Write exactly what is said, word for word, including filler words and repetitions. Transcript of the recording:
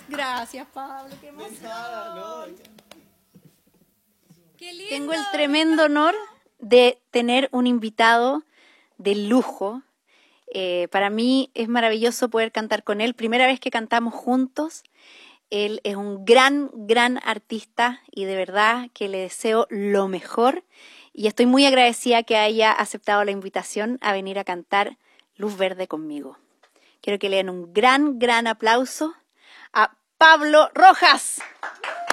Gracias, Pablo, qué emoción. Qué lindo. Tengo el tremendo honor de tener un invitado de lujo. Eh, para mí es maravilloso poder cantar con él. Primera vez que cantamos juntos. Él es un gran, gran artista y de verdad que le deseo lo mejor. Y estoy muy agradecida que haya aceptado la invitación a venir a cantar Luz Verde conmigo. Quiero que le den un gran, gran aplauso a Pablo Rojas.